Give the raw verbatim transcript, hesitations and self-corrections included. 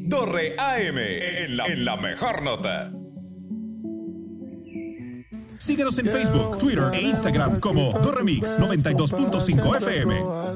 Dorre A M, en la, en la mejor nota. Síguenos en Facebook, Twitter e Instagram como Dorremix noventa y dos punto cinco F M.